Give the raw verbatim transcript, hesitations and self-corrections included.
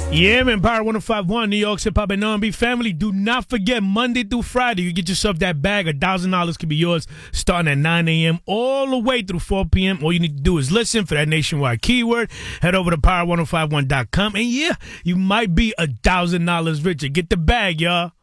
Yeah, man, Power one oh five point one, New York's Hip Hop and R and B family. Do not forget, Monday through Friday, you get yourself that bag. one thousand dollars could be yours starting at nine a.m. all the way through four p.m. All you need to do is listen for that nationwide keyword. Head over to power ten fifty-one dot com. And yeah, you might be one thousand dollars richer. Get the bag, y'all.